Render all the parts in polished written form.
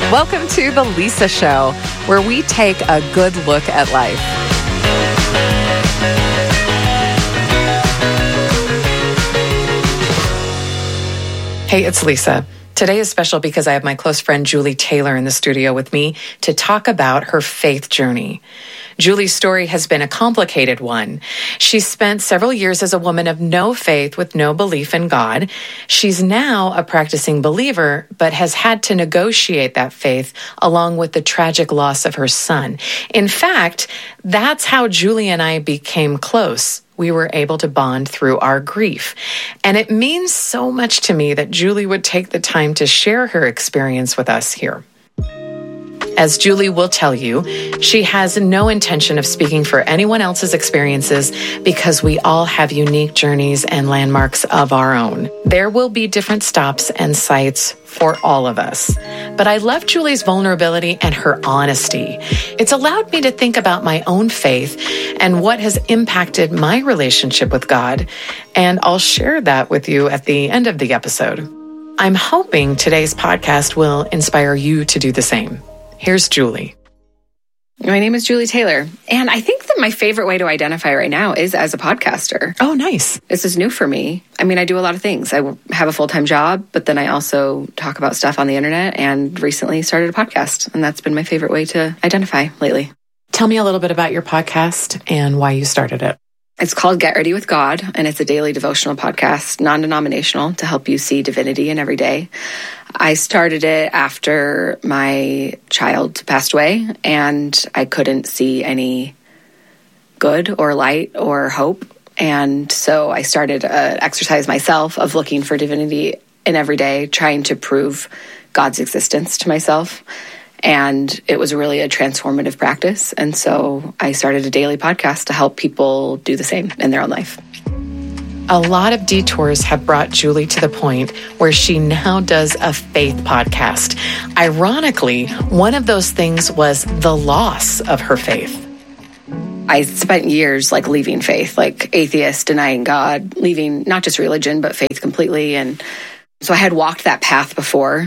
Welcome to The Lisa Show, where we take a good look at life. Hey, it's Lisa. Today is special because I have my close friend Julie Taylor in the studio with me to talk about her faith journey. Julie's story has been a complicated one. She spent several years as a woman of no faith with no belief in God. She's now a practicing believer, but has had to negotiate that faith along with the tragic loss of her son. In fact, that's how Julie and I became close. We were able to bond through our grief. And it means so much to me that Julie would take the time to share her experience with us here. As Julie will tell you, she has no intention of speaking for anyone else's experiences because we all have unique journeys and landmarks of our own. There will be different stops and sites for all of us. But I love Julie's vulnerability and her honesty. It's allowed me to think about my own faith and what has impacted my relationship with God. And I'll share that with you at the end of the episode. I'm hoping today's podcast will inspire you to do the same. Here's Julie. My name is Julie Taylor, and I think that my favorite way to identify right now is as a podcaster. Oh, nice. This is new for me. I mean, I do a lot of things. I have a full-time job, but then I also talk about stuff on the internet and recently started a podcast, and that's been my favorite way to identify lately. Tell me a little bit about your podcast and why you started it. It's called Get Ready with God, and it's a daily devotional podcast, non-denominational, to help you see divinity in every day. I started it after my child passed away, and I couldn't see any good or light or hope. And so I started an exercise myself of looking for divinity in every day, trying to prove God's existence to myself. And it was really a transformative practice. And so I started a daily podcast to help people do the same in their own life. A lot of detours have brought Julie to the point where she now does a faith podcast. Ironically, one of those things was the loss of her faith. I spent years leaving faith, like atheist, denying God, leaving not just religion, but faith completely. And so I had walked that path before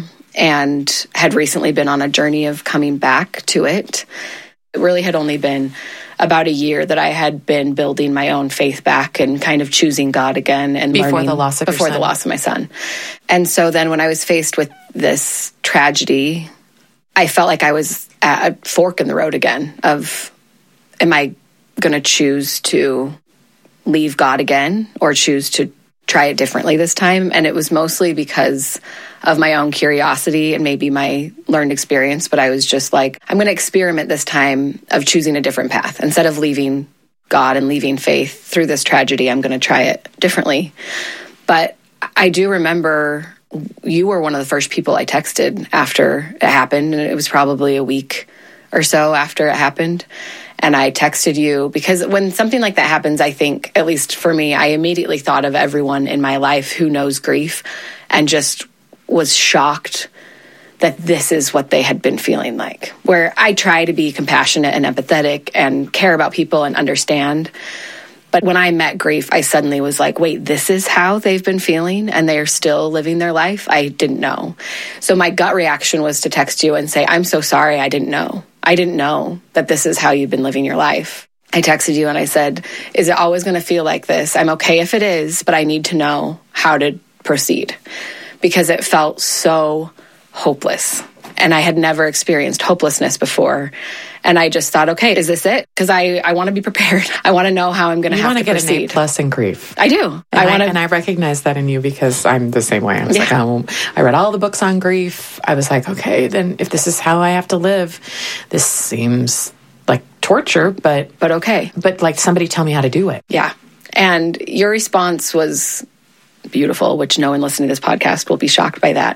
and had recently been on a journey of coming back to it. It really had only been about a year that I had been building my own faith back and kind of choosing God again and before the loss of my son. And so then when I was faced with this tragedy, I felt like I was at a fork in the road again of, am I going to choose to leave God again or choose to try it differently this time? And it was mostly because of my own curiosity and maybe my learned experience. But I was just like, I'm going to experiment this time of choosing a different path. Instead of leaving God and leaving faith through this tragedy, I'm going to try it differently. But I do remember you were one of the first people I texted after it happened. And it was probably a week or so after it happened. And I texted you because when something like that happens, I think, at least for me, I immediately thought of everyone in my life who knows grief and just was shocked that this is what they had been feeling like. Where I try to be compassionate and empathetic and care about people and understand. But when I met grief, I suddenly was like, wait, this is how they've been feeling and they're still living their life? I didn't know. So my gut reaction was to text you and say, I'm so sorry, I didn't know. I didn't know that this is how you've been living your life. I texted you and I said, is it always going to feel like this? I'm okay if it is, but I need to know how to proceed because it felt so hopeless. And I had never experienced hopelessness before. And I just thought, okay, is this it? Because I want to be prepared. I want to know how I'm going to have to proceed. You want to get an A+ in grief. I do. And I recognize that in you because I'm the same way. I was like, I read all the books on grief. I was like, okay, then if this is how I have to live, this seems like torture, but okay. But like somebody tell me how to do it. Yeah. And your response was beautiful, which no one listening to this podcast will be shocked by that.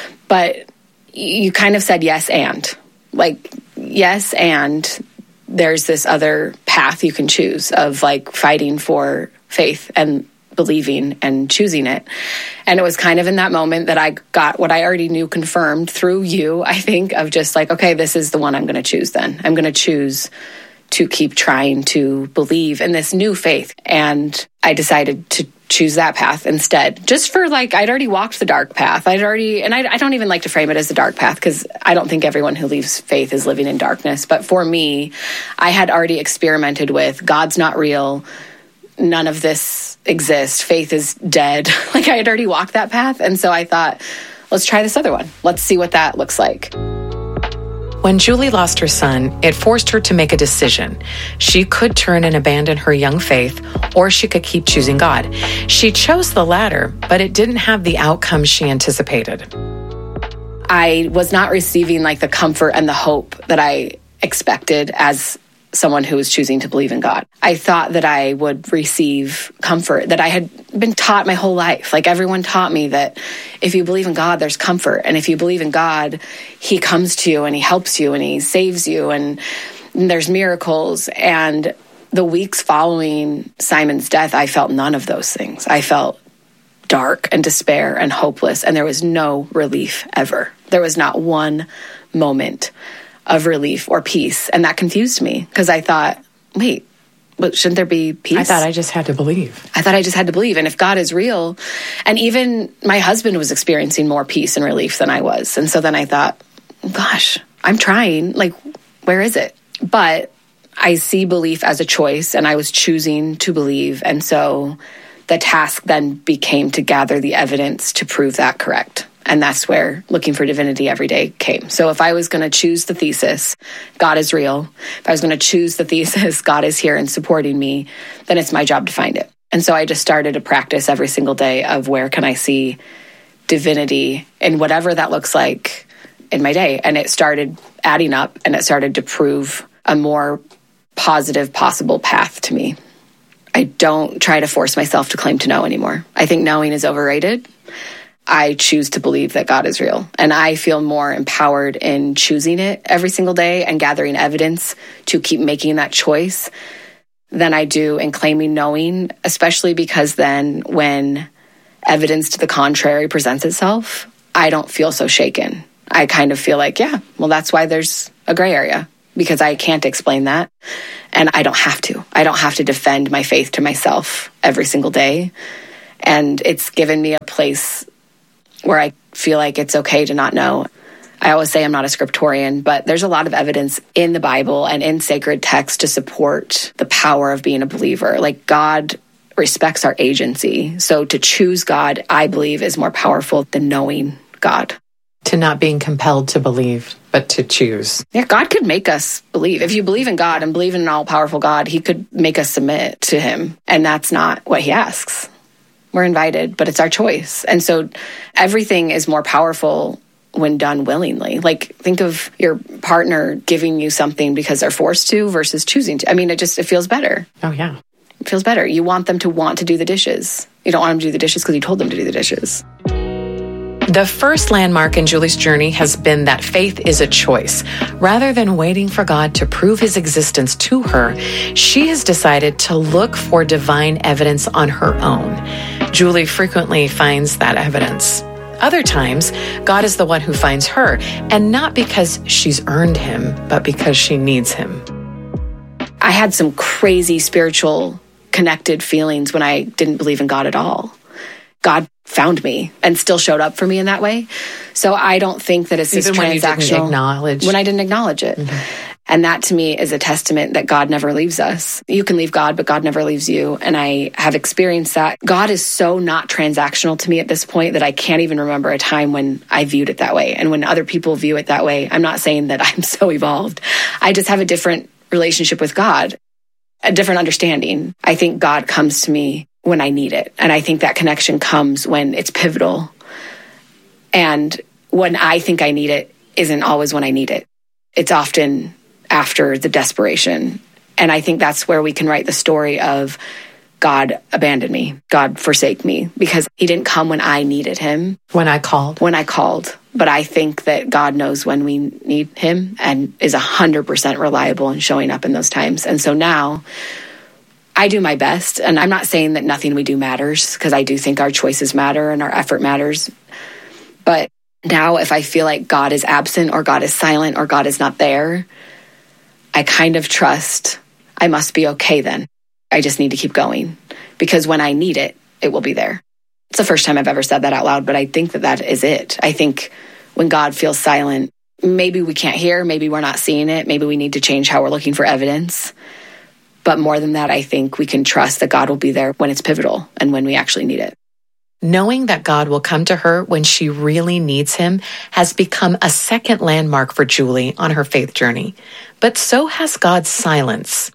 But you kind of said yes and. Yes, and there's this other path you can choose of fighting for faith and believing and choosing it. And it was kind of in that moment that I got what I already knew confirmed through you, I think, of just okay, this is the one I'm going to choose then. I'm going to choose to keep trying to believe in this new faith. And I decided to choose that path instead. Just for I'd already walked the dark path. I don't even like to frame it as the dark path because I don't think everyone who leaves faith is living in darkness. But for me, I had already experimented with God's not real. None of this exists. Faith is dead. I had already walked that path. And so I thought, let's try this other one. Let's see what that looks like. When Julie lost her son, it forced her to make a decision. She could turn and abandon her young faith, or she could keep choosing God. She chose the latter, but it didn't have the outcome she anticipated. I was not receiving the comfort and the hope that I expected as someone who was choosing to believe in God. I thought that I would receive comfort that I had been taught my whole life. Everyone taught me that if you believe in God, there's comfort. And if you believe in God, he comes to you and he helps you and he saves you and there's miracles. And the weeks following Simon's death, I felt none of those things. I felt dark and despair and hopeless. And there was no relief ever. There was not one moment of relief or peace. And that confused me because I thought, wait, but shouldn't there be peace? I thought I just had to believe. And if God is real, and even my husband was experiencing more peace and relief than I was. And so then I thought, gosh, I'm trying. Where is it? But I see belief as a choice and I was choosing to believe. And so the task then became to gather the evidence to prove that correct. And that's where looking for divinity every day came. So if I was going to choose the thesis, God is real, if I was going to choose the thesis, God is here and supporting me, then it's my job to find it. And so I just started a practice every single day of where can I see divinity in whatever that looks like in my day. And it started adding up and it started to prove a more positive possible path to me. I don't try to force myself to claim to know anymore. I think knowing is overrated. I choose to believe that God is real. And I feel more empowered in choosing it every single day and gathering evidence to keep making that choice than I do in claiming knowing, especially because then when evidence to the contrary presents itself, I don't feel so shaken. I kind of feel that's why there's a gray area, because I can't explain that. And I don't have to. I don't have to defend my faith to myself every single day. And it's given me a place where I feel like it's okay to not know. I always say I'm not a scriptorian, but there's a lot of evidence in the Bible and in sacred text to support the power of being a believer. God respects our agency. So to choose God, I believe, is more powerful than knowing God. To not being compelled to believe, but to choose. Yeah, God could make us believe. If you believe in God and believe in an all-powerful God, he could make us submit to him. And that's not what he asks. We're invited, but it's our choice. And so everything is more powerful when done willingly. Think of your partner giving you something because they're forced to versus choosing to. It feels better. Oh, yeah. It feels better. You want them to want to do the dishes. You don't want them to do the dishes because you told them to do the dishes. The first landmark in Julie's journey has been that faith is a choice. Rather than waiting for God to prove his existence to her, she has decided to look for divine evidence on her own. Julie frequently finds that evidence. Other times, God is the one who finds her, and not because she's earned him, but because she needs him. I had some crazy spiritual connected feelings when I didn't believe in God at all. God found me and still showed up for me in that way. So I don't think that it's even this transactional. When I didn't acknowledge it. Mm-hmm. And that to me is a testament that God never leaves us. You can leave God, but God never leaves you. And I have experienced that. God is so not transactional to me at this point that I can't even remember a time when I viewed it that way. And when other people view it that way, I'm not saying that I'm so evolved. I just have a different relationship with God, a different understanding. I think God comes to me when I need it. And I think that connection comes when it's pivotal. And when I think I need it isn't always when I need it. It's often after the desperation. And I think that's where we can write the story of God abandoned me, God forsake me, because he didn't come when I needed him. When I called. But I think that God knows when we need him and is 100% reliable in showing up in those times. And so now I do my best. And I'm not saying that nothing we do matters, because I do think our choices matter and our effort matters. But now if I feel like God is absent or God is silent or God is not there, I kind of trust I must be okay then. I just need to keep going, because when I need it, it will be there. It's the first time I've ever said that out loud, but I think that is it. I think when God feels silent, maybe we can't hear, maybe we're not seeing it, maybe we need to change how we're looking for evidence. But more than that, I think we can trust that God will be there when it's pivotal and when we actually need it. Knowing that God will come to her when she really needs him has become a second landmark for Julie on her faith journey. But so has God's silence.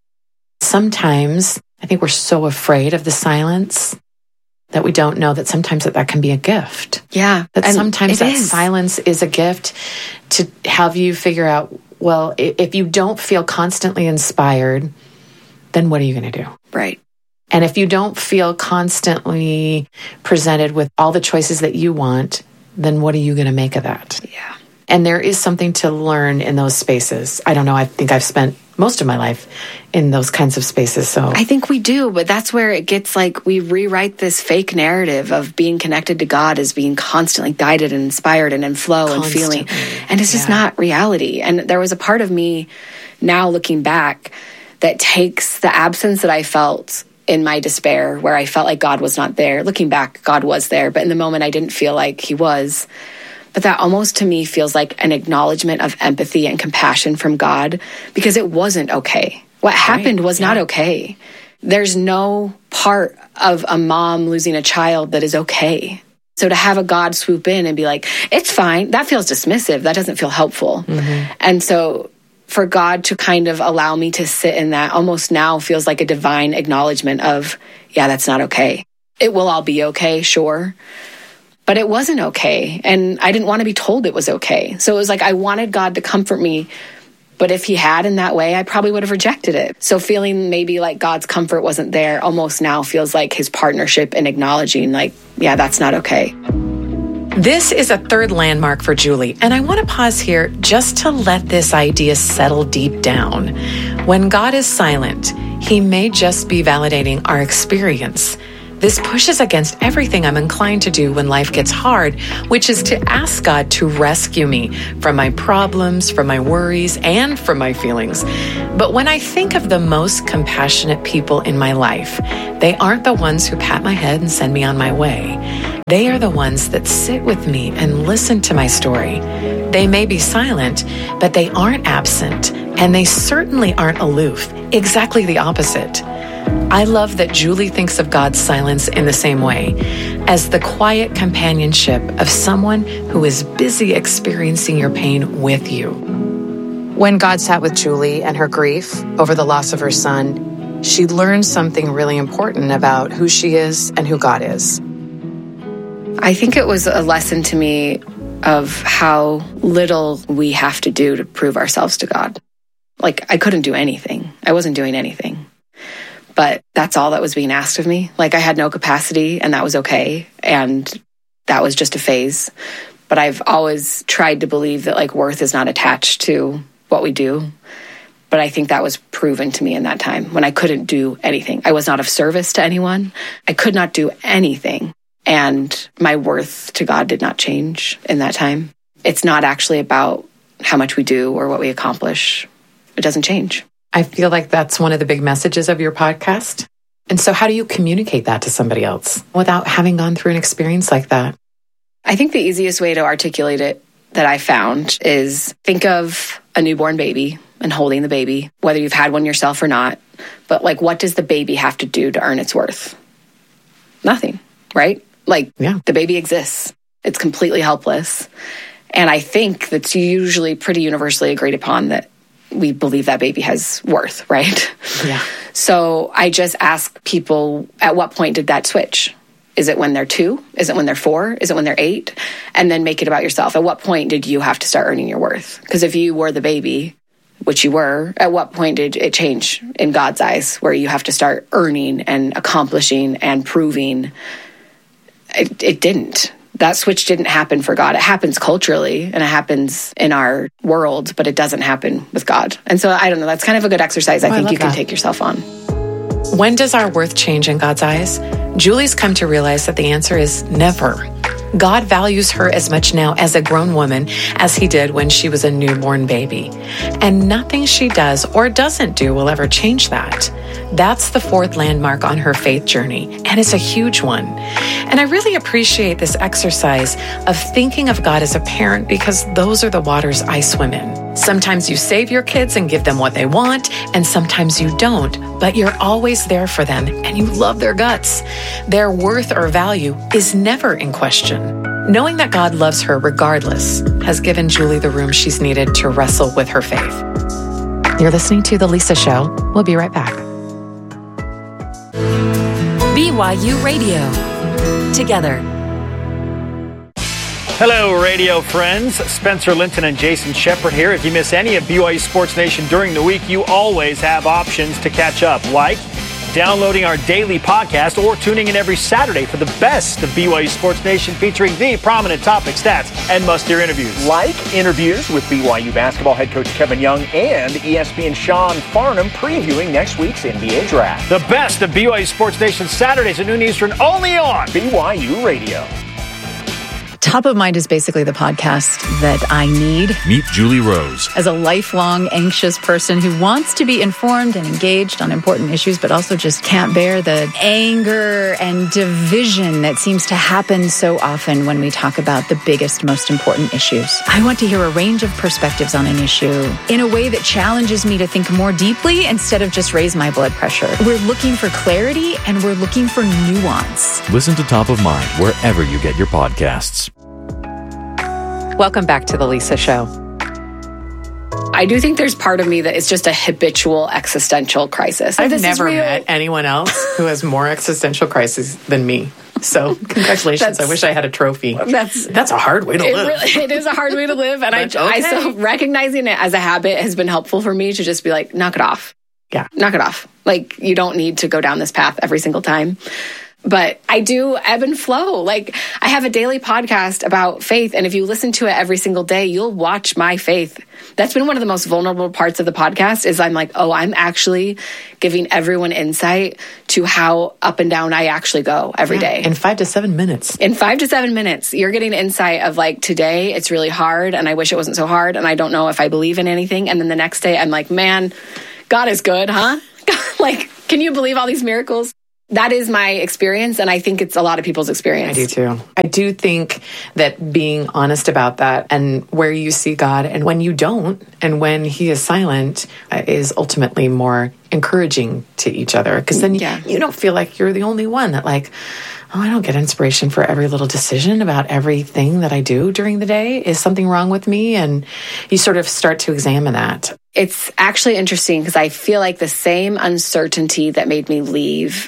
Sometimes I think we're so afraid of the silence that we don't know that sometimes that can be a gift. Yeah. That sometimes that silence is a gift to have you figure out, well, if you don't feel constantly inspired, then what are you going to do? Right. And if you don't feel constantly presented with all the choices that you want, then what are you going to make of that? Yeah. And there is something to learn in those spaces. I don't know. I think I've spent most of my life in those kinds of spaces. So I think we do, but that's where it gets like we rewrite this fake narrative of being connected to God as being constantly guided and inspired and in flow and feeling. And it's just not reality. And there was a part of me now looking back that takes the absence that I felt in my despair, where I felt like God was not there. Looking back, God was there, but in the moment I didn't feel like he was. But that almost to me feels like an acknowledgement of empathy and compassion from God, because it wasn't okay. What happened was not okay. There's no part of a mom losing a child that is okay. So to have a God swoop in and be like, it's fine, that feels dismissive. That doesn't feel helpful. Mm-hmm. And so for God to kind of allow me to sit in that almost now feels like a divine acknowledgement of, yeah, that's not okay. It will all be okay, sure. But it wasn't okay. And I didn't want to be told it was okay. So it was like I wanted God to comfort me. But if he had in that way, I probably would have rejected it. So feeling maybe like God's comfort wasn't there almost now feels like his partnership in acknowledging like, yeah, that's not okay. This is a third landmark for Julie, and I want to pause here just to let this idea settle deep down. When God is silent, he may just be validating our experience. This pushes against everything I'm inclined to do when life gets hard, which is to ask God to rescue me from my problems, from my worries, and from my feelings. But when I think of the most compassionate people in my life, they aren't the ones who pat my head and send me on my way. They are the ones that sit with me and listen to my story. They may be silent, but they aren't absent, and they certainly aren't aloof. Exactly the opposite. I love that Julie thinks of God's silence in the same way, as the quiet companionship of someone who is busy experiencing your pain with you. When God sat with Julie and her grief over the loss of her son, she learned something really important about who she is and who God is. I think it was a lesson to me of how little we have to do to prove ourselves to God. Like, I couldn't do anything. I wasn't doing anything. But that's all that was being asked of me. Like, I had no capacity, and that was okay. And that was just a phase. But I've always tried to believe that, like, worth is not attached to what we do. But I think that was proven to me in that time when I couldn't do anything. I was not of service to anyone. I could not do anything. And my worth to God did not change in that time. It's not actually about how much we do or what we accomplish. It doesn't change. I feel like that's one of the big messages of your podcast. And so how do you communicate that to somebody else without having gone through an experience like that? I think the easiest way to articulate it that I found is think of a newborn baby and holding the baby, whether you've had one yourself or not. But like, what does the baby have to do to earn its worth? Nothing, right? Like, The baby exists. It's completely helpless. And I think that's usually pretty universally agreed upon that we believe that baby has worth, right? Yeah. So I just ask people, at what point did that switch? Is it when they're 2? Is it when they're 4? Is it when they're 8? And then make it about yourself. At what point did you have to start earning your worth? Because if you were the baby, which you were, at what point did it change in God's eyes where you have to start earning and accomplishing and proving? It didn't. That switch didn't happen for God. It happens culturally and it happens in our world, but it doesn't happen with God. And so I don't know. That's kind of a good exercise I think you can take yourself on. When does our worth change in God's eyes? Julie's come to realize that the answer is never. God values her as much now as a grown woman as he did when she was a newborn baby. And nothing she does or doesn't do will ever change that. That's the fourth landmark on her faith journey, and it's a huge one. And I really appreciate this exercise of thinking of God as a parent because those are the waters I swim in. Sometimes you save your kids and give them what they want, and sometimes you don't, but you're always there for them and you love their guts. Their worth or value is never in question. Knowing that God loves her regardless has given Julie the room she's needed to wrestle with her faith. You're listening to The Lisa Show. We'll be right back. BYU Radio. Together. Hello, radio friends. Spencer Linton and Jason Shepard here. If you miss any of BYU Sports Nation during the week, you always have options to catch up, like downloading our daily podcast or tuning in every Saturday for the best of BYU Sports Nation featuring the prominent topics, stats, and must-hear interviews. Like interviews with BYU basketball head coach Kevin Young and ESPN Sean Farnham previewing next week's NBA draft. The best of BYU Sports Nation Saturdays at noon Eastern only on BYU Radio. Top of Mind is basically the podcast that I need. Meet Julie Rose. As a lifelong anxious person who wants to be informed and engaged on important issues, but also just can't bear the anger and division that seems to happen so often when we talk about the biggest, most important issues. I want to hear a range of perspectives on an issue in a way that challenges me to think more deeply instead of just raise my blood pressure. We're looking for clarity and we're looking for nuance. Listen to Top of Mind wherever you get your podcasts. Welcome back to The Lisa Show. I do think there's part of me that is just a habitual existential crisis. I've never met anyone else who has more existential crises than me. So congratulations. I wish I had a trophy. That's a hard way to live. It is a hard way to live. And I so recognizing it as a habit has been helpful for me to just be like, knock it off. Yeah. Knock it off. Like, you don't need to go down this path every single time. But I do ebb and flow. Like, I have a daily podcast about faith, and if you listen to it every single day, you'll watch my faith. That's been one of the most vulnerable parts of the podcast is I'm like, oh, I'm actually giving everyone insight to how up and down I actually go every day. In 5 to 7 minutes. In 5 to 7 minutes, you're getting insight of like, today it's really hard, and I wish it wasn't so hard, and I don't know if I believe in anything. And then the next day, I'm like, man, God is good, huh? Like, can you believe all these miracles? That is my experience, and I think it's a lot of people's experience. I do too. I do think that being honest about that and where you see God and when you don't and when he is silent is ultimately more encouraging to each other. Because then you don't feel like you're the only one that like, oh, I don't get inspiration for every little decision about everything that I do during the day. Is something wrong with me? And you sort of start to examine that. It's actually interesting because I feel like the same uncertainty that made me leave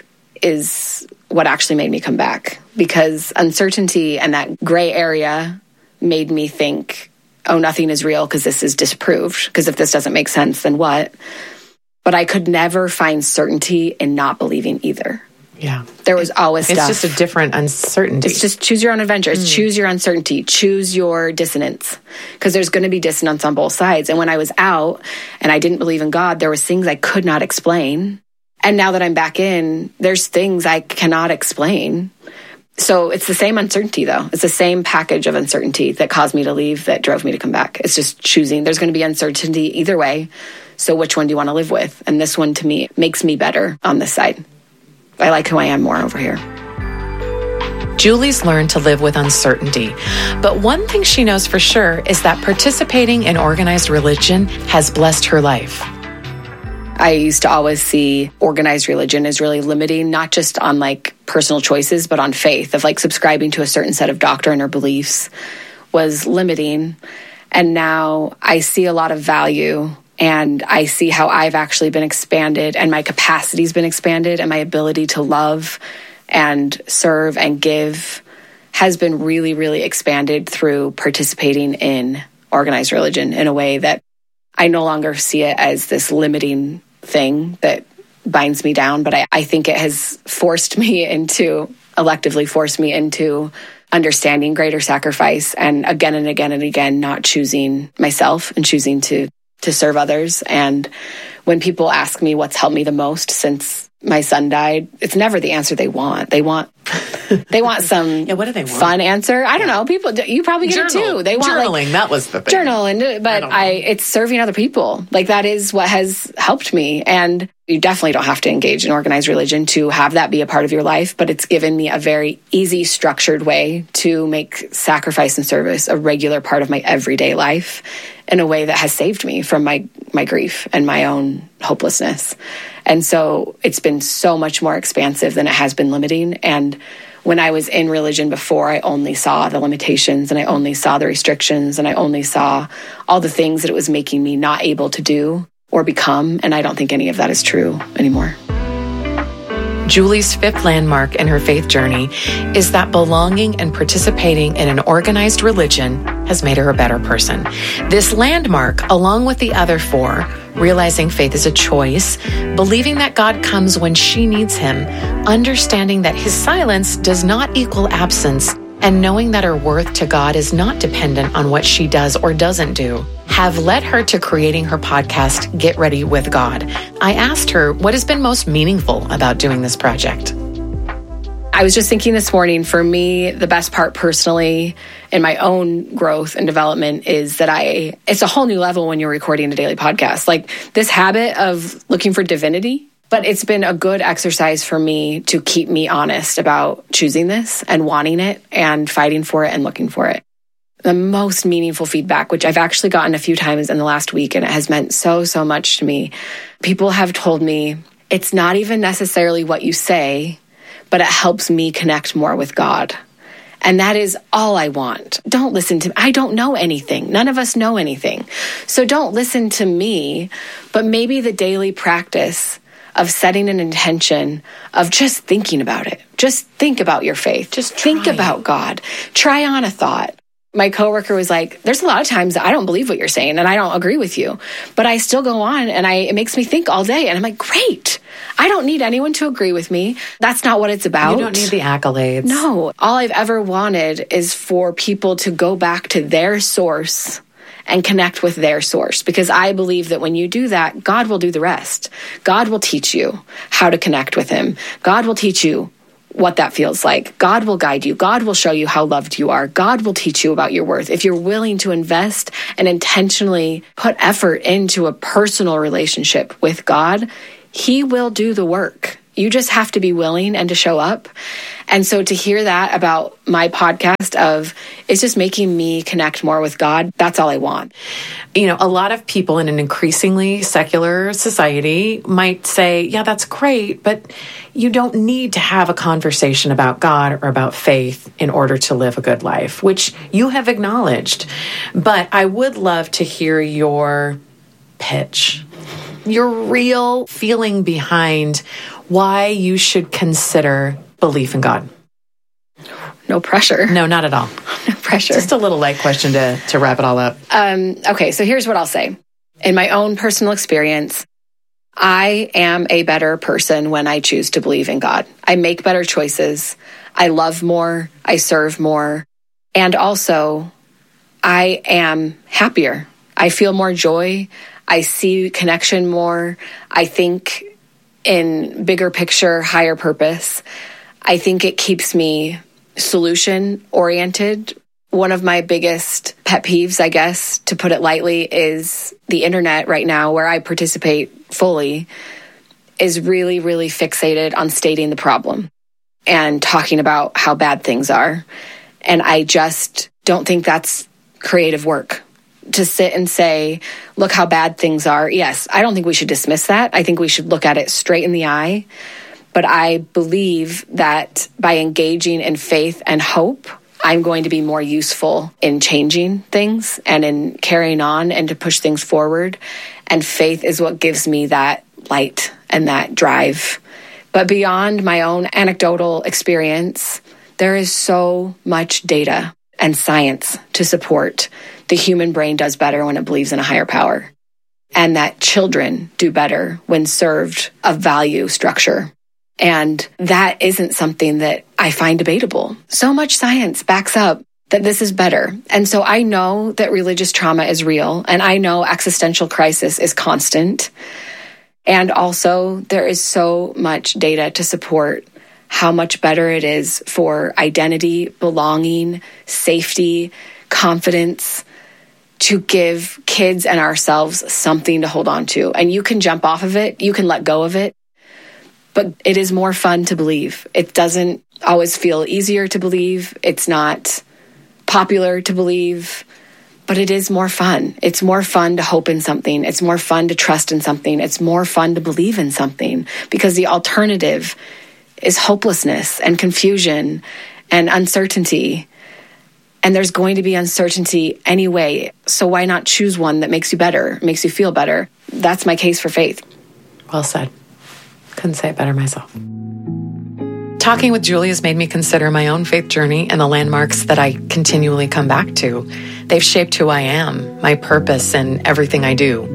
is what actually made me come back, because uncertainty and that gray area made me think, oh, nothing is real because this is disproved. Because if this doesn't make sense, then what? But I could never find certainty in not believing either. Yeah. There was always stuff. It's just a different uncertainty. It's just choose your own adventure. It's choose your uncertainty. Choose your dissonance. Because there's going to be dissonance on both sides. And when I was out and I didn't believe in God, there was things I could not explain. And now that I'm back in, there's things I cannot explain. So it's the same uncertainty, though. It's the same package of uncertainty that caused me to leave, that drove me to come back. It's just choosing. There's going to be uncertainty either way. So which one do you want to live with? And this one, to me, makes me better on this side. I like who I am more over here. Julie's learned to live with uncertainty. But one thing she knows for sure is that participating in organized religion has blessed her life. I used to always see organized religion as really limiting, not just on like personal choices, but on faith, of like subscribing to a certain set of doctrine or beliefs was limiting. And now I see a lot of value, and I see how I've actually been expanded, and my capacity's been expanded, and my ability to love and serve and give has been really, really expanded through participating in organized religion in a way that I no longer see it as this limiting thing that binds me down, but I think it has electively forced me into understanding greater sacrifice, and again and again and again, not choosing myself and choosing to serve others. And when people ask me what's helped me the most since my son died, it's never the answer they want. They want some what do they want? Fun answer. I don't know. People, you probably get it too. They want journaling. That was the thing. Journaling, but it's serving other people. Like that is what has helped me. And you definitely don't have to engage in organized religion to have that be a part of your life, but it's given me a very easy, structured way to make sacrifice and service a regular part of my everyday life in a way that has saved me from my grief and my own hopelessness. And so it's been so much more expansive than it has been limiting. And when I was in religion before, I only saw the limitations and I only saw the restrictions and I only saw all the things that it was making me not able to do or become. And I don't think any of that is true anymore. Julie's fifth landmark in her faith journey is that belonging and participating in an organized religion has made her a better person. This landmark, along with the other four, realizing faith is a choice, believing that God comes when she needs him, understanding that his silence does not equal absence, and knowing that her worth to God is not dependent on what she does or doesn't do, have led her to creating her podcast, Get Ready with God. I asked her what has been most meaningful about doing this project. I was just thinking this morning, for me, the best part personally in my own growth and development is that it's a whole new level when you're recording a daily podcast. Like this habit of looking for divinity, but it's been a good exercise for me to keep me honest about choosing this and wanting it and fighting for it and looking for it. The most meaningful feedback, which I've actually gotten a few times in the last week, and it has meant so much to me. People have told me it's not even necessarily what you say, but it helps me connect more with God. And that is all I want. Don't listen to me. I don't know anything. None of us know anything. So don't listen to me, but maybe the daily practice of setting an intention of just thinking about it. Just think about your faith. Just think about God. Try on a thought. My coworker was like, there's a lot of times that I don't believe what you're saying and I don't agree with you, but I still go on and it makes me think all day. And I'm like, great. I don't need anyone to agree with me. That's not what it's about. You don't need the accolades. No. All I've ever wanted is for people to go back to their source and connect with their source. Because I believe that when you do that, God will do the rest. God will teach you how to connect with him. God will teach you what that feels like. God will guide you. God will show you how loved you are. God will teach you about your worth. If you're willing to invest and intentionally put effort into a personal relationship with God, he will do the work. You just have to be willing and to show up. And so to hear that about my podcast of it's just making me connect more with God, that's all I want. You know, a lot of people in an increasingly secular society might say, yeah, that's great, but you don't need to have a conversation about God or about faith in order to live a good life, which you have acknowledged. But I would love to hear your pitch, your real feeling behind why you should consider belief in God. No pressure. No, not at all. No pressure. Just a little light question to wrap it all up. Okay, so here's what I'll say. In my own personal experience, I am a better person when I choose to believe in God. I make better choices. I love more. I serve more. And also, I am happier. I feel more joy. I see connection more. I think in bigger picture, higher purpose. I think it keeps me solution-oriented. One of my biggest pet peeves, I guess, to put it lightly, is the internet right now, where I participate fully, is really, really fixated on stating the problem and talking about how bad things are. And I just don't think that's creative work. To sit and say, look how bad things are. Yes, I don't think we should dismiss that. I think we should look at it straight in the eye. But I believe that by engaging in faith and hope, I'm going to be more useful in changing things and in carrying on and to push things forward. And faith is what gives me that light and that drive. But beyond my own anecdotal experience, there is so much data and science to support the human brain does better when it believes in a higher power, and that children do better when served a value structure. And that isn't something that I find debatable. So much science backs up that this is better. And so I know that religious trauma is real, and I know existential crisis is constant. And also, there is so much data to support how much better it is for identity, belonging, safety, confidence, to give kids and ourselves something to hold on to. And you can jump off of it, you can let go of it, but it is more fun to believe. It doesn't always feel easier to believe. It's not popular to believe, but it is more fun. It's more fun to hope in something. It's more fun to trust in something. It's more fun to believe in something, because the alternative is hopelessness and confusion and uncertainty. And there's going to be uncertainty anyway. So why not choose one that makes you better, makes you feel better? That's my case for faith. Well said. Couldn't say it better myself. Talking with Julie has made me consider my own faith journey and the landmarks that I continually come back to. They've shaped who I am, my purpose, and everything I do.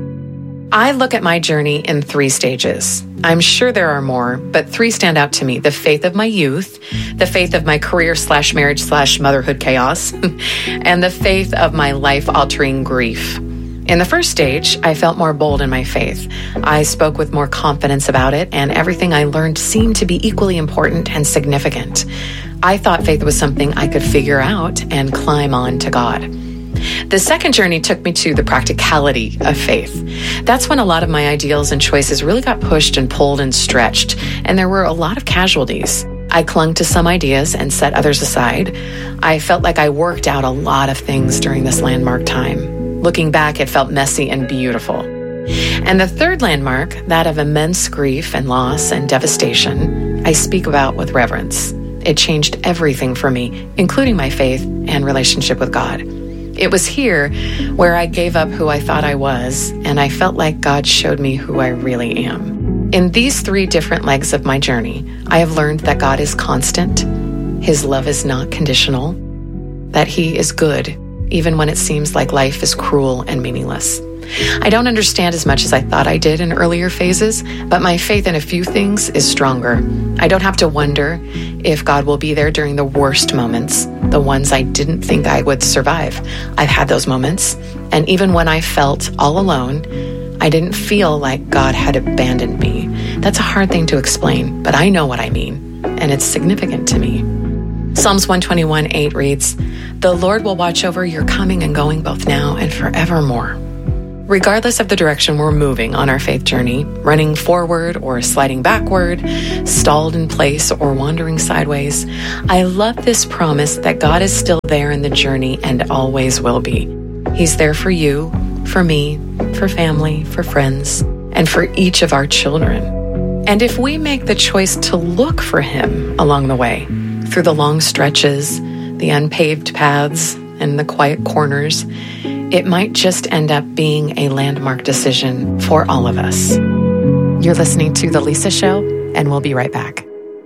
I look at my journey in 3 stages. I'm sure there are more, but 3 stand out to me. The faith of my youth, the faith of my career/marriage/motherhood chaos, and the faith of my life-altering grief. In the first stage, I felt more bold in my faith. I spoke with more confidence about it, and everything I learned seemed to be equally important and significant. I thought faith was something I could figure out and climb on to God. The second journey took me to the practicality of faith. That's when a lot of my ideals and choices really got pushed and pulled and stretched, and there were a lot of casualties. I clung to some ideas and set others aside. I felt like I worked out a lot of things during this landmark time. Looking back, it felt messy and beautiful. And the third landmark, that of immense grief and loss and devastation, I speak about with reverence. It changed everything for me, including my faith and relationship with God. It was here where I gave up who I thought I was, and I felt like God showed me who I really am. In these 3 different legs of my journey, I have learned that God is constant, His love is not conditional, that He is good, even when it seems like life is cruel and meaningless. I don't understand as much as I thought I did in earlier phases, but my faith in a few things is stronger. I don't have to wonder if God will be there during the worst moments, the ones I didn't think I would survive. I've had those moments, and even when I felt all alone, I didn't feel like God had abandoned me. That's a hard thing to explain, but I know what I mean, and it's significant to me. Psalms 121:8 reads, "The Lord will watch over your coming and going both now and forevermore." Regardless of the direction we're moving on our faith journey, running forward or sliding backward, stalled in place or wandering sideways, I love this promise that God is still there in the journey and always will be. He's there for you, for me, for family, for friends, and for each of our children. And if we make the choice to look for Him along the way, through the long stretches, the unpaved paths, and the quiet corners, it might just end up being a landmark decision for all of us. You're listening to The Lisa Show, and we'll be right back.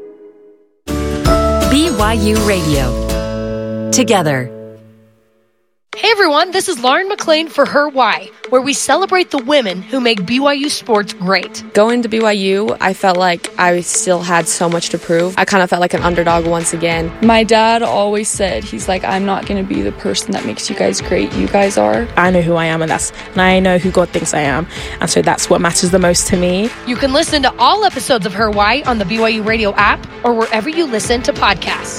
BYU Radio. Together. Hey everyone, this is Lauren McLean for Her Why, where we celebrate the women who make BYU sports great. Going to BYU, I felt like I still had so much to prove. I kind of felt like an underdog once again. My dad always said, he's like, I'm not going to be the person that makes you guys great. You guys are. I know who I am, and I know who God thinks I am. And so that's what matters the most to me. You can listen to all episodes of Her Why on the BYU Radio app or wherever you listen to podcasts.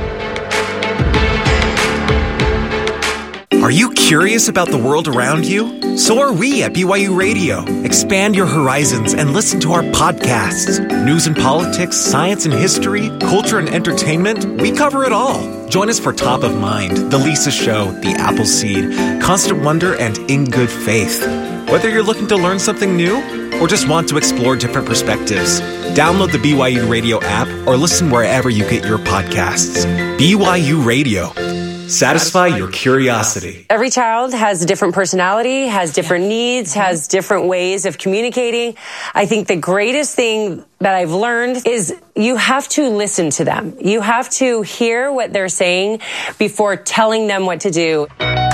Are you curious about the world around you? So are we at BYU Radio. Expand your horizons and listen to our podcasts. News and politics, science and history, culture and entertainment, we cover it all. Join us for Top of Mind, The Lisa Show, The Apple Seed, Constant Wonder, and In Good Faith. Whether you're looking to learn something new or just want to explore different perspectives, download the BYU Radio app or listen wherever you get your podcasts. BYU Radio. Satisfy your curiosity. Every child has a different personality, has different needs, has different ways of communicating. I think the greatest thing that I've learned is you have to listen to them. You have to hear what they're saying before telling them what to do.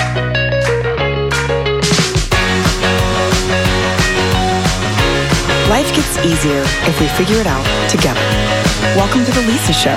Life gets easier if we figure it out together. Welcome to The Lisa Show.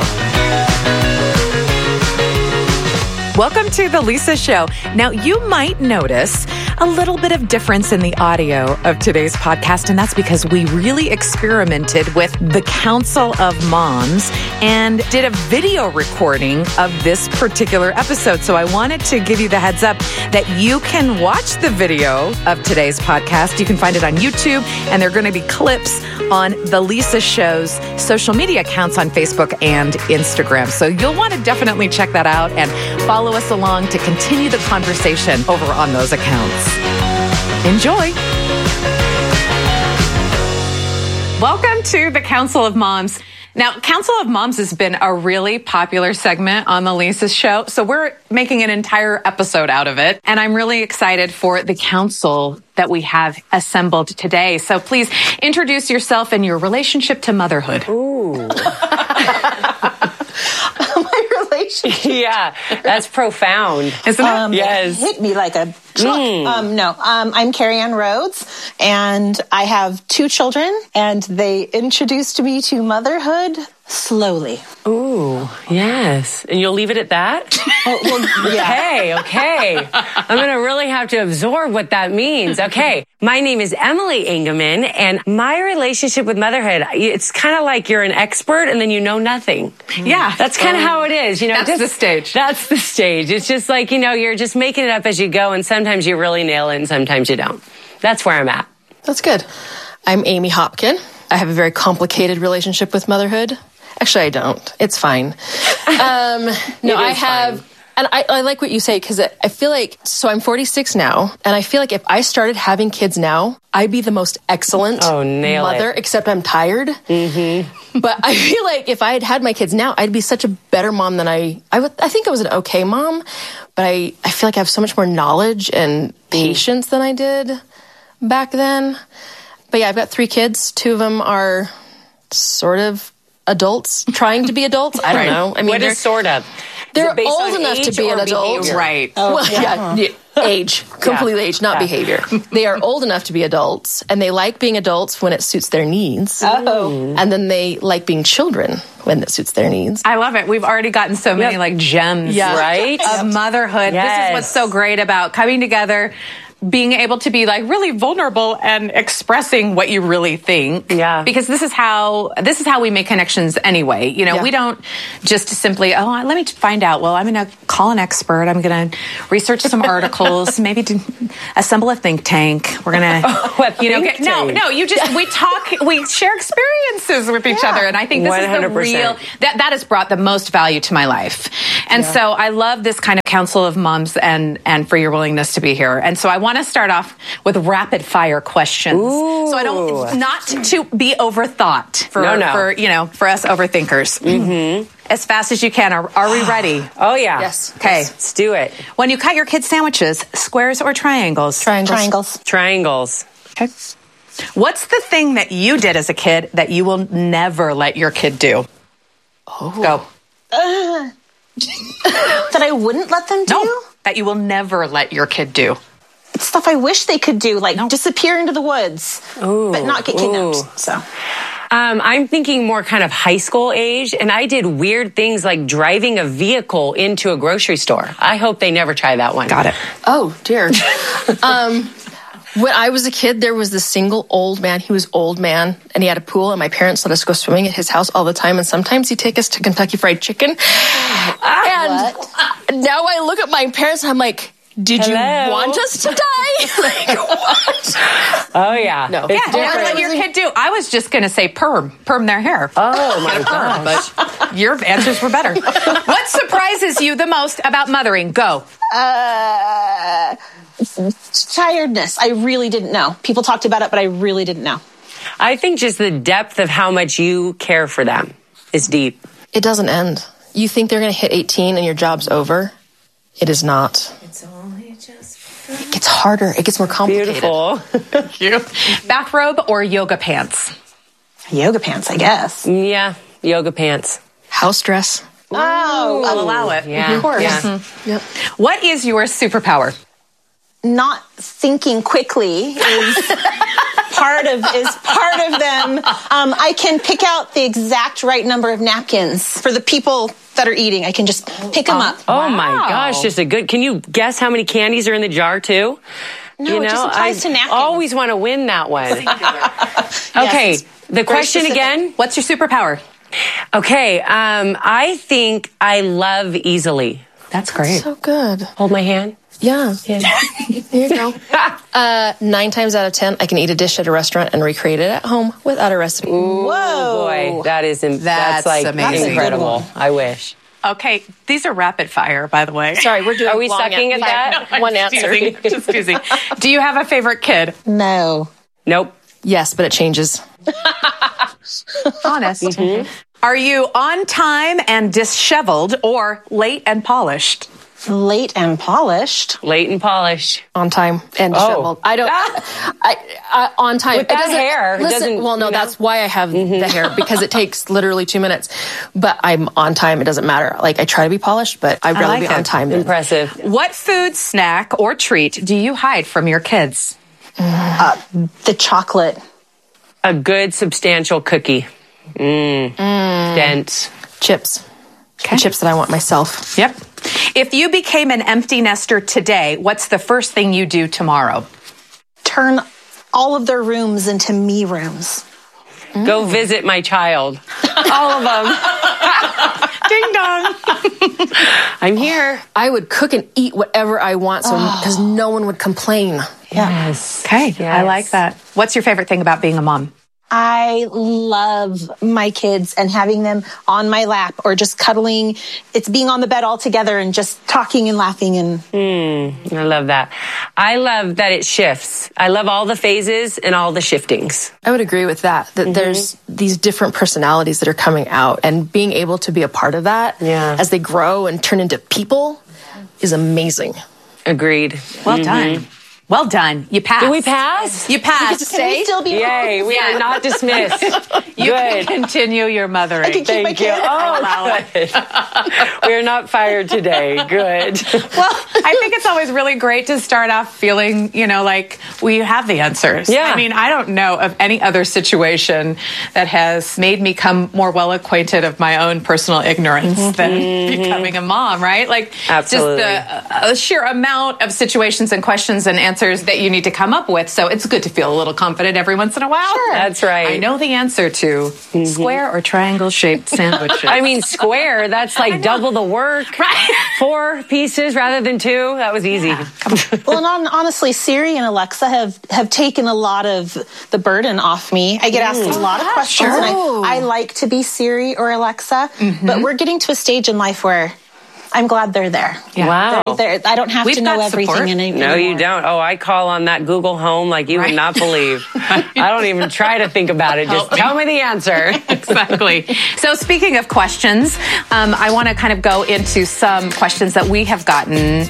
Welcome to The Lisa Show. Now, you might notice a little bit of difference in the audio of today's podcast, and that's because we really experimented with the Council of Moms and did a video recording of this particular episode. So I wanted to give you the heads up that you can watch the video of today's podcast. You can find it on YouTube, and there are going to be clips on the Lisa Show's social media accounts on Facebook and Instagram. So you'll want to definitely check that out and follow us along to continue the conversation over on those accounts. Enjoy. Welcome to the Council of Moms. Now, Council of Moms has been a really popular segment on the Lisa Show, so we're making an entire episode out of it. And I'm really excited for the council that we have assembled today. So please introduce yourself and your relationship to motherhood. Ooh. My relationship. Yeah, that's profound. Isn't it? Yes. It hit me like a truck. I'm Carrie Ann Rhodes, and I have 2 children, and they introduced me to motherhood slowly. Ooh, yes. And you'll leave it at that? Yeah. Okay. I'm going to really have to absorb what that means. Okay. My name is Emily Engelman, and my relationship with motherhood, it's kind of like you're an expert and then you know nothing. Yeah. That's kind of how it is. That's the stage. That's the stage. It's just like, you're just making it up as you go, and sometimes you really nail it and sometimes you don't. That's where I'm at. That's good. I'm Amy Hopkin. I have a very complicated relationship with motherhood. Actually, I don't. It's fine. I have, fine. And I like what you say, because I feel like, so I'm 46 now, and I feel like if I started having kids now, I'd be the most excellent mother, except I'm tired. Mm-hmm. But I feel like if I had my kids now, I'd be such a better mom than I think I was an okay mom, but I feel like I have so much more knowledge and patience than I did back then. But yeah, I've got 3 kids. 2 of them are sort of adults, trying to be adults. I don't know. I mean, what is sort of? They're old enough to be an adult. Behavior? Right. Oh, well, yeah. Age. Completely age, not behavior. They are old enough to be adults, and they like being adults when it suits their needs. Oh. And then they like being children when it suits their needs. I love it. We've already gotten so many gems, right? Of motherhood. Yes. This is what's so great about coming together, being able to be really vulnerable and expressing what you really think. Yeah. Because this is how we make connections anyway. We don't just simply, let me find out. Well, I'm going to call an expert. I'm going to research some articles, maybe to assemble a think tank. We're going to, we talk, we share experiences with each other. And I think this 100%. Is the real, that has brought the most value to my life. And so I love this kind of Council of Moms and for your willingness to be here. And so I want to start off with rapid fire questions. Ooh. So I don't, not to be overthought for us overthinkers. Mm-hmm. As fast as you can. Are we ready? Oh yeah. Yes. Okay. Let's do it. When you cut your kids' sandwiches, squares or triangles? Triangles. Okay. What's the thing that you did as a kid that you will never let your kid do? Go. That I wouldn't let them do? No, that you will never let your kid do. It's stuff I wish they could do, like disappear into the woods, but not get kidnapped. So, I'm thinking more kind of high school age, and I did weird things like driving a vehicle into a grocery store. I hope they never try that one. Got it. Oh, dear. When I was a kid, there was this single old man. He was old man, and he had a pool, and my parents let us go swimming at his house all the time, and sometimes he'd take us to Kentucky Fried Chicken. And now I look at my parents, and I'm like, did you want us to die? What? Oh, yeah. No. Yeah, never let your kid do. I was just going to say perm their hair. Oh, my gosh. But your answers were better. What surprises you the most about mothering? Go. Tiredness. I really didn't know. People talked about it, but I really didn't know. I think just the depth of how much you care for them is deep. It doesn't end. You think they're going to hit 18 and your job's over? It is not. It's only just... It gets harder. It gets more complicated. Beautiful. Thank you. Bathrobe or yoga pants? Yoga pants, I guess. Yeah, yoga pants. House dress. Oh, I'll allow it. Yeah, of course. Yeah. Mm-hmm. Yep. What is your superpower? Not thinking quickly is part of them. I can pick out the exact right number of napkins for the people that are eating. I can just pick them up. Oh my gosh, just a good. Can you guess how many candies are in the jar too? No, it just applies to napkins. I always want to win that one. Okay, the question again. What's your superpower? Okay, I think I love easily. That's great. So good. Hold my hand. Yeah. Here you go. 9 times out of 10, I can eat a dish at a restaurant and recreate it at home without a recipe. Ooh, Whoa. boy, that's like amazing. incredible. I wish. Okay, these are rapid fire, by the way. Sorry, we're doing. Are we sucking at that? No, one answer. Just teasing. Do you have a favorite kid? No. Nope. Yes, but it changes. Honest. Mm-hmm. Are you on time and disheveled or late and polished? Late and polished. Late and polished. On time and disheveled. I don't. I on time. With that hair, Listen, doesn't, well, no, you know? that's why I have the hair, because it takes literally 2 minutes. But I'm on time. It doesn't matter. Like, I try to be polished, but I'd rather be on time. Impressive. What food, snack, or treat do you hide from your kids? The chocolate. A good substantial cookie. Dense. Chips. Okay. The chips that I want myself. Yep. If you became an empty nester today, what's the first thing you do tomorrow? Turn all of their rooms into me rooms. Go visit my child. All of them. Ding dong. I'm here. I would cook and eat whatever I want, so because no one would complain. Yes. Okay, yes. I like that. What's your favorite thing about being a mom? I love my kids and having them on my lap or just cuddling. It's being on the bed all together and just talking and laughing. And I love that. I love that it shifts. I love all the phases and all the shiftings. I would agree with that, there's these different personalities that are coming out, and being able to be a part of that as they grow and turn into people is amazing. Agreed. Well done. Well done. You passed. Did we pass? You passed. Can we still be Yay, we are not dismissed. You can continue your mothering. I can keep my kid. Oh, good. We are not fired today. Good. Well, I think it's always really great to start off feeling, like we have the answers. Yeah. I mean, I don't know of any other situation that has made me come more well acquainted of my own personal ignorance than becoming a mom, right? Like, absolutely. Just the sheer amount of situations and questions and answers that you need to come up with. So it's good to feel a little confident every once in a while. Sure. That's right. I know the answer to square or triangle shaped sandwiches. I mean, square, that's like double the work. Right. 4 pieces rather than 2. That was easy. Yeah. Well, and honestly, Siri and Alexa have taken a lot of the burden off me. I get asked a lot of questions, and I like to be Siri or Alexa, but we're getting to a stage in life where I'm glad they're there. Yeah. Wow. They're there. I don't have to know everything anymore. No, you don't. Oh, I call on that Google Home like you would not believe. I don't even try to think about it. Just tell me the answer. Exactly. So speaking of questions, I want to kind of go into some questions that we have gotten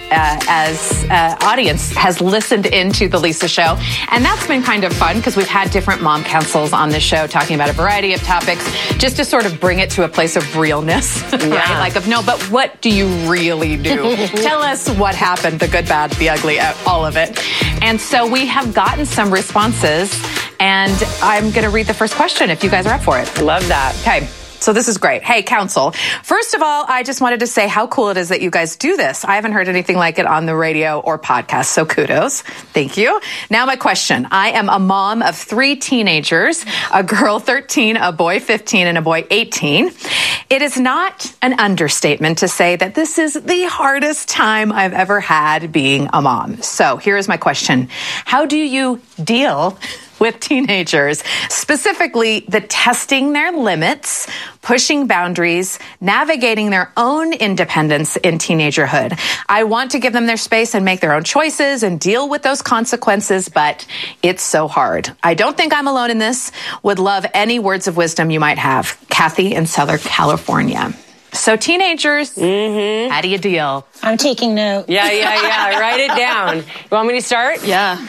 as audience has listened into the Lisa Show. And that's been kind of fun because we've had different mom councils on the show talking about a variety of topics just to sort of bring it to a place of realness. Right? Like but what do you really do? Tell us what happened, the good, bad, the ugly, all of it. And so we have gotten some responses, and I'm going to read the first question if you guys are up for it. Love that. Okay. So this is great. Hey, council. First of all, I just wanted to say how cool it is that you guys do this. I haven't heard anything like it on the radio or podcast, so kudos. Thank you. Now my question. I am a mom of 3 teenagers, a girl 13, a boy 15, and a boy 18. It is not an understatement to say that this is the hardest time I've ever had being a mom. So here is my question. How do you deal with teenagers, specifically the testing their limits, pushing boundaries, navigating their own independence in teenagerhood? I want to give them their space and make their own choices and deal with those consequences, but it's so hard. I don't think I'm alone in this. Would love any words of wisdom you might have. Kathy in Southern California. So teenagers, how do you deal? I'm taking note. Yeah. Write it down. You want me to start? Yeah.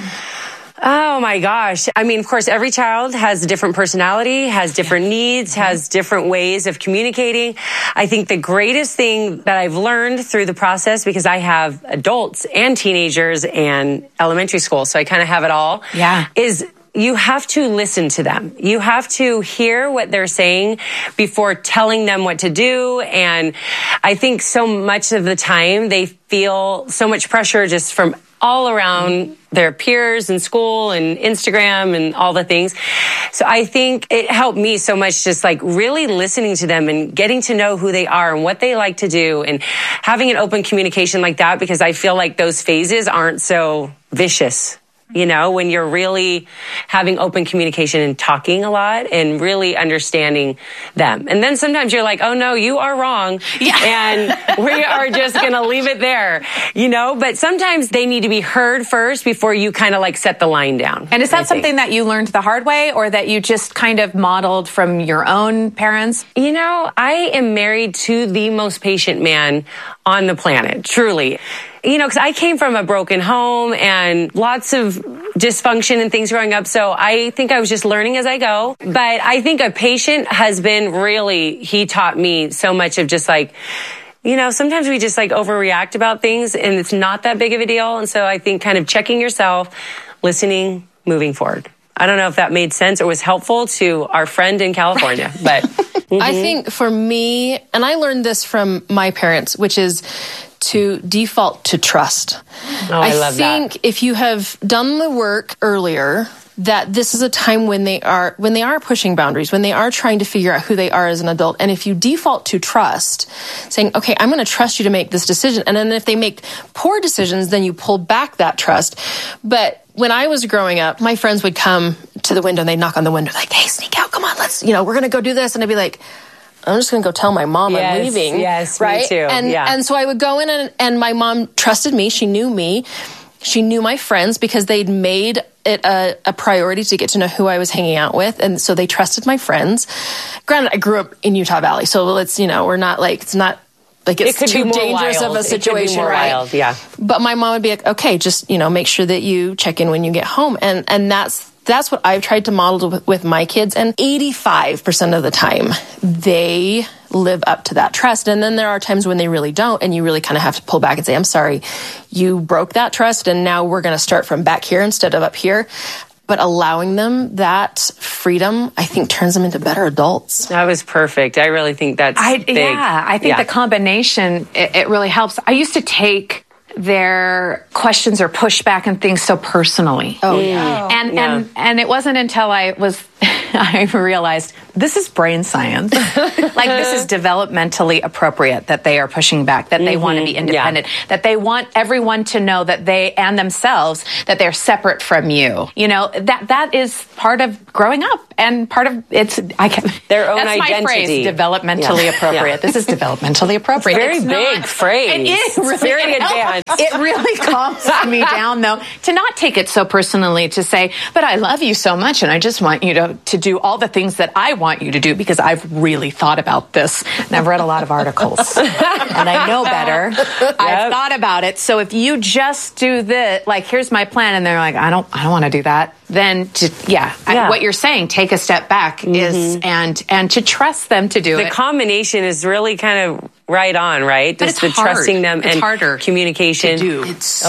Oh my gosh. I mean, of course, every child has a different personality, has different needs, has different ways of communicating. I think the greatest thing that I've learned through the process, because I have adults and teenagers and elementary school, so I kind of have it all, is you have to listen to them. You have to hear what they're saying before telling them what to do. And I think so much of the time they feel so much pressure just from all around their peers in school and Instagram and all the things. So I think it helped me so much, just like really listening to them and getting to know who they are and what they like to do and having an open communication like that, because I feel like those phases aren't so vicious. You know, when you're really having open communication and talking a lot and really understanding them. And then sometimes you're like, oh no, you are wrong. Yeah. And we are just going to leave it there, you know, but sometimes they need to be heard first before you kind of like set the line down. And is that something that you learned the hard way, or that you just kind of modeled from your own parents? You know, I am married to the most patient man on the planet, truly. You know, because I came from a broken home and lots of dysfunction and things growing up. So I think I was just learning as I go. But I think a patient husband really, he taught me so much of just like, you know, sometimes we just like overreact about things and it's not that big of a deal. And so I think kind of checking yourself, listening, moving forward. I don't know if that made sense or was helpful to our friend in California, but I think for me, and I learned this from my parents, which is to default to trust. Oh, I love that. I think if you have done the work earlier, that this is a time when they are pushing boundaries, when they are trying to figure out who they are as an adult. And if you default to trust, saying, okay, I'm going to trust you to make this decision. And then if they make poor decisions, then you pull back that trust. But when I was growing up, my friends would come to the window and they'd knock on the window like, hey, sneak out. Come on, let's, we're going to go do this. And I'd be like, I'm just going to go tell my mom I'm leaving. Yes, right? Me too. And so I would go in and my mom trusted me. She knew me. She knew my friends because they'd made it a priority to get to know who I was hanging out with. And so they trusted my friends. Granted, I grew up in Utah Valley. So it's, we're not like, it's not like it's too dangerous of a situation, right? Wild, yeah. But my mom would be like, okay, just, make sure that you check in when you get home. And that's what I've tried to model with my kids. And 85% of the time, they live up to that trust. And then there are times when they really don't. And you really kind of have to pull back and say, I'm sorry, you broke that trust. And now we're going to start from back here instead of up here. But allowing them that freedom, I think, turns them into better adults. That was perfect. I really think that's big. Yeah, I think the combination, it really helps. I used to take their questions or pushback and things so personally. Oh, yeah. And it wasn't until I realized this is brain science. Like, this is developmentally appropriate that they are pushing back, that they want to be independent, that they want everyone to know that they and themselves, that they're separate from you. That is part of growing up and part of their own that's identity. My phrase, developmentally appropriate. Yeah. This is developmentally appropriate. It's very big phrase. It is really very advanced. It really calms me down, though, to not take it so personally, to say, but I love you so much and I just want you to do all the things that I want you to do because I've really thought about this and I've read a lot of articles and I know better. Yep. I've thought about it. So if you just do this, like, here's my plan, and they're like, I don't want to do that, then what you're saying, take a step back is and to trust them to do it. The combination is really kind of right on, right? But just it's the hard. trusting them it's and harder communication. To do.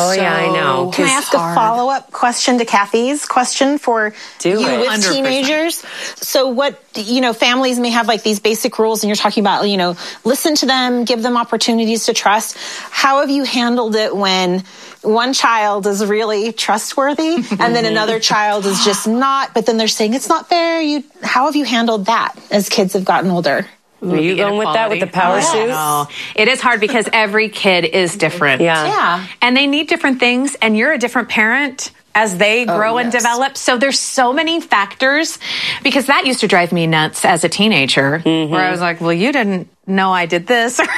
I know. Can I ask a follow-up question to Kathy's question for you with 100%. Teenagers? So what, families may have like these basic rules, and you're talking about, listen to them, give them opportunities to trust. How have you handled it when one child is really trustworthy and then another child is just not, but then they're saying it's not fair? How have you handled that as kids have gotten older? Are you going with that, with the power suit? No. It is hard because every kid is different. Yeah. And they need different things, and you're a different parent as they grow and develop. So there's so many factors, because that used to drive me nuts as a teenager, where I was like, well, you didn't know I did this. Or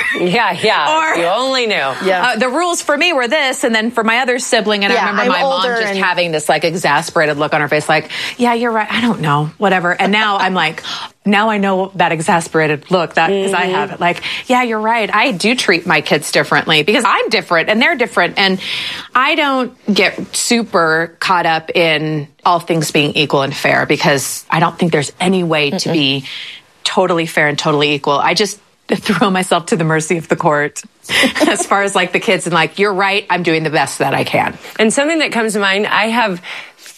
you only knew. The rules for me were this, and then for my other sibling, and I remember my mom just having this like exasperated look on her face, like, yeah, you're right, I don't know, whatever. And now I'm like, now I know that exasperated look, that because I have it. Like, yeah, you're right, I do treat my kids differently because I'm different and they're different, and I don't get super caught up in all things being equal and fair, because I don't think there's any way to be totally fair and totally equal. I just throw myself to the mercy of the court as far as like the kids, and like, you're right, I'm doing the best that I can. And something that comes to mind, I have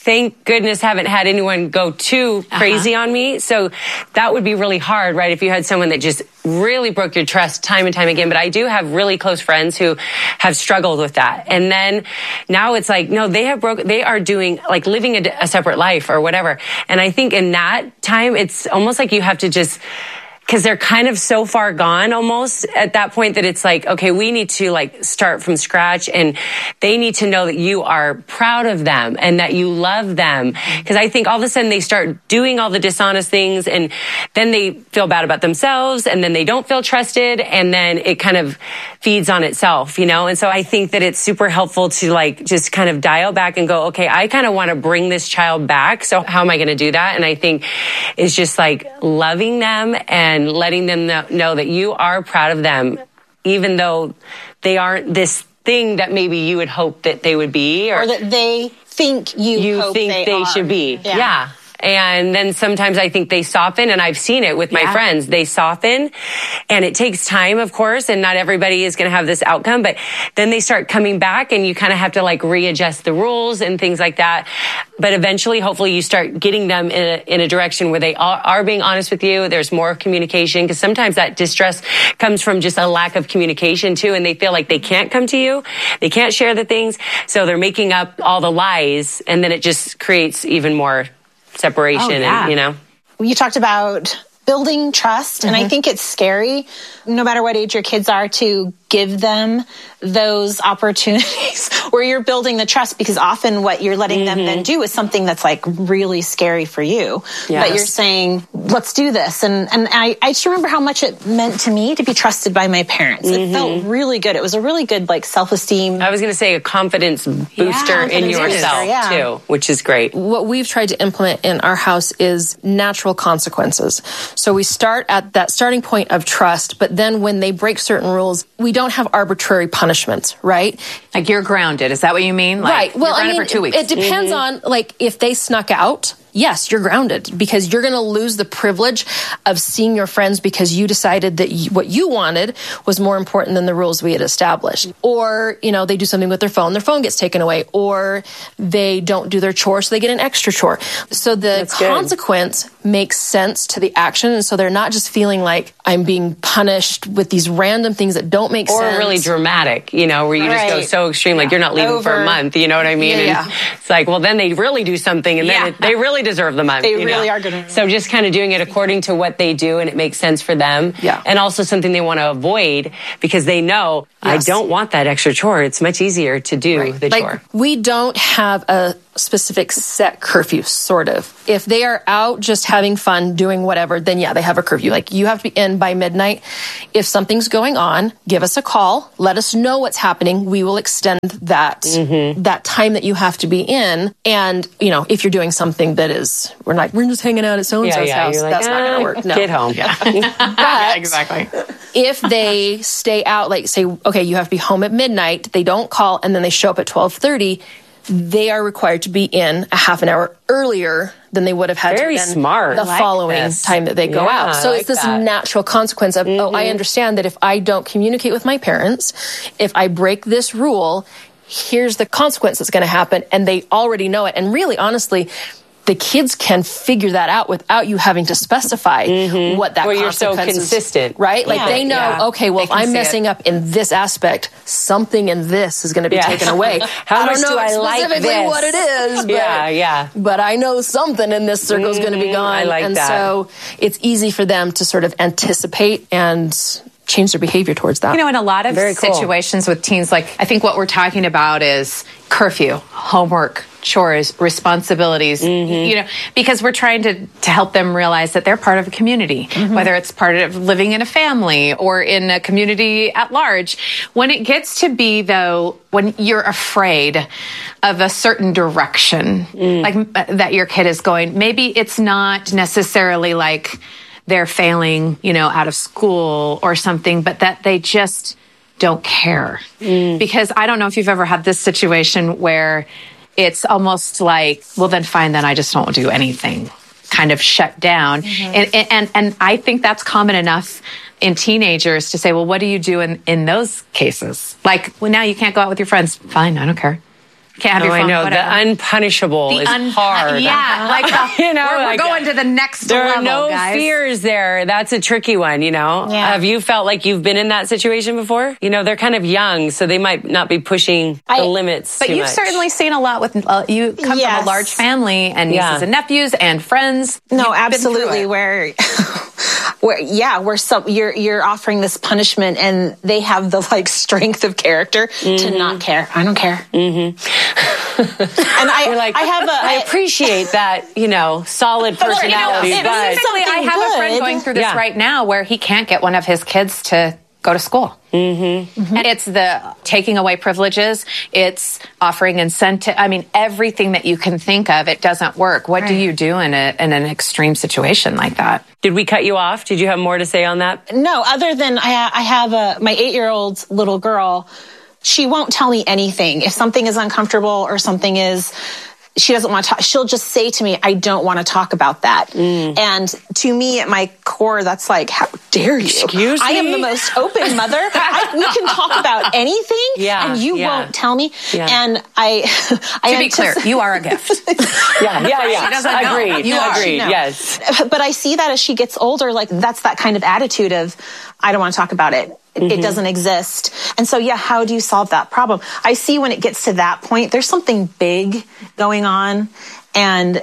thank goodness haven't had anyone go too crazy on me. So that would be really hard, right? If you had someone that just really broke your trust time and time again. But I do have really close friends who have struggled with that. And then now it's like, no, they are doing like living a separate life or whatever. And I think in that time, it's almost like you have to just, because they're kind of so far gone almost at that point that it's like, okay, we need to like start from scratch, and they need to know that you are proud of them and that you love them. Because I think all of a sudden they start doing all the dishonest things, and then they feel bad about themselves, and then they don't feel trusted, and then it kind of feeds on itself, you know? And so I think that it's super helpful to like just kind of dial back and go, okay, I kind of want to bring this child back. So how am I going to do that? And I think it's just like loving them and letting them know that you are proud of them, even though they aren't this thing that maybe you would hope that they would be, or that they think you hope think they should be. Yeah. And then sometimes I think they soften, and I've seen it with my friends. They soften, and it takes time, of course, and not everybody is going to have this outcome, but then they start coming back, and you kind of have to like readjust the rules and things like that. But eventually, hopefully, you start getting them in a direction where they are being honest with you. There's more communication, because sometimes that distress comes from just a lack of communication too, and they feel like they can't come to you. They can't share the things, so they're making up all the lies, and then it just creates even more separation. And, you know, you talked about building trust, and I think it's scary, no matter what age your kids are, to give them those opportunities where you're building the trust, because often what you're letting them then do is something that's like really scary for you. But you're saying, let's do this. And I just remember how much it meant to me to be trusted by my parents. It felt really good. It was a really good like self-esteem. I was going to say a confidence booster in yourself too, which is great. What we've tried to implement in our house is natural consequences. So we start at that starting point of trust, but then when they break certain rules, we don't have arbitrary punishments, right? Like you're grounded. Is that what you mean? Like, right. Well, you're grounded for 2 weeks. It depends on like if they snuck out. Yes, you're grounded, because you're going to lose the privilege of seeing your friends because you decided that what you wanted was more important than the rules we had established. Or, you know, they do something with their phone gets taken away, or they don't do their chore, so they get an extra chore. So the consequence makes sense to the action, and so they're not just feeling like I'm being punished with these random things that don't make sense. Or really dramatic, you know, where you just go so extreme, like you're not leaving for a month, you know what I mean? And it's like, well, then they really do something, and then they really deserve the month. They really are going to. So just kind of doing it according to what they do, and it makes sense for them. Yeah. And also something they want to avoid, because they know, I don't want that extra chore. It's much easier to do the chore. We don't have a specific set curfew, sort of. If they are out just having fun, doing whatever, then they have a curfew. Like, you have to be in by midnight. If something's going on, give us a call. Let us know what's happening. We will extend that that time that you have to be in. And, you know, if you're doing something that is, we're just hanging out at so-and-so's house, like, that's not going to work. No. Get home. But exactly. If they stay out, like say, okay, you have to be home at midnight, they don't call, and then they show up at 12:30, they are required to be in a half an hour earlier than they would have had Very to be smart. the following time that they go out. So it's this natural consequence of, oh, I understand that if I don't communicate with my parents, if I break this rule, here's the consequence that's going to happen. And they already know it. And really, honestly, the kids can figure that out without you having to specify what that consequence you're so consistent. Right? Like they know, okay, well, if I'm messing up in this aspect, something in this is going to be taken away. How much I don't know do I like specifically this? what it is, but, but I know something in this circle is going to be gone. I like that. So it's easy for them to sort of anticipate and change their behavior towards that. You know, in a lot of situations with teens, like I think what we're talking about is curfew, homework, chores, responsibilities, you know, because we're trying to help them realize that they're part of a community, whether it's part of living in a family or in a community at large. When it gets to be, though, when you're afraid of a certain direction, like that your kid is going, maybe it's not necessarily like they're failing, you know, out of school or something, but that they just don't care. Because I don't know if you've ever had this situation where it's almost like, well, then fine, then I just don't do anything, kind of shut down. And I think that's common enough in teenagers to say, well, what do you do in those cases? Like, well, now you can't go out with your friends. Fine, I don't care. Can't have your phone. I know. Whatever. The unpunishable is hard. Yeah, like we're going to the next there level. There are no guys. fears there. That's a tricky one, Yeah. Have you felt like you've been in that situation before? They're kind of young, so they might not be pushing the limits. But too you've much. certainly seen a lot with you come from a large family and nieces and nephews and friends. No, absolutely. Where you're offering this punishment, and they have the strength of character to not care. I don't care. And I appreciate that, solid personality. But I have a friend going through this right now where he can't get one of his kids to go to school. Mm-hmm. And it's the taking away privileges. It's offering incentive. I mean, everything that you can think of, it doesn't work. What do you do in an extreme situation like that? Did we cut you off? Did you have more to say on that? No, other than I have my 8-year-old little girl. She won't tell me anything. If something is uncomfortable or something she doesn't want to talk, she'll just say to me, I don't want to talk about that. And to me, at my core, that's like, how dare you? Excuse me? I am the most open mother. We can talk about anything, and you won't tell me. Yeah. And to be clear, you are a gift. Yeah. She doesn't know. Agreed. You are. Agreed. Yes. But I see that as she gets older, that's that kind of attitude of, I don't want to talk about it. It doesn't exist. And so, how do you solve that problem? I see when it gets to that point, there's something big going on. And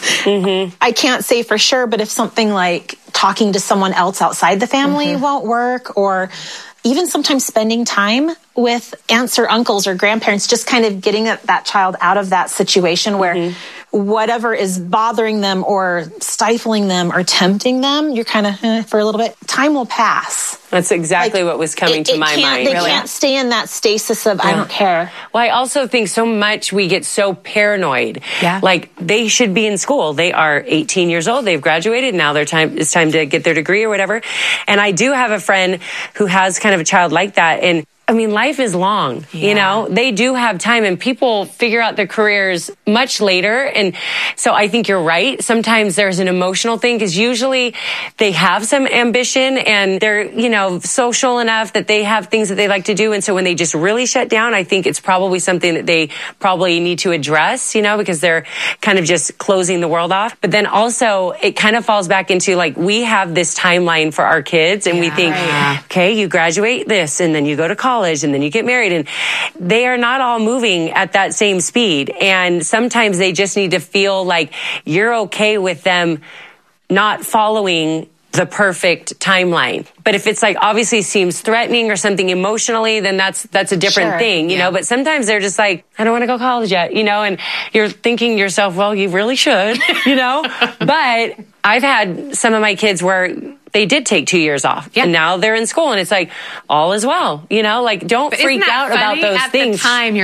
I can't say for sure, but if something like talking to someone else outside the family won't work, or even sometimes spending time with aunts or uncles or grandparents, just kind of getting that child out of that situation where whatever is bothering them or stifling them or tempting them, you're kind of for a little bit. Time will pass. That's exactly what was coming to my mind. They can't stay in that stasis of, I don't care. Well, I also think so much we get so paranoid. Yeah. Like, they should be in school. They are 18 years old. They've graduated. Now it's time to get their degree or whatever. And I do have a friend who has kind of a child like that. And I mean, life is long, they do have time, and people figure out their careers much later. And so I think you're right. Sometimes there's an emotional thing, because usually they have some ambition and they're, social enough that they have things that they like to do. And so when they just really shut down, I think it's probably something that they probably need to address, because they're kind of just closing the world off. But then also it kind of falls back into we have this timeline for our kids, and we think, okay, you graduate this and then you go to college and then you get married, and they are not all moving at that same speed. And sometimes they just need to feel like you're okay with them not following the perfect timeline. But if it's obviously seems threatening or something emotionally, then that's a different thing, you know. But sometimes they're just I don't want to go to college yet, and you're thinking to yourself, well, you really should, But I've had some of my kids where they did take 2 years off, and now they're in school, and it's all is well, don't freak out about those things. At the time, you're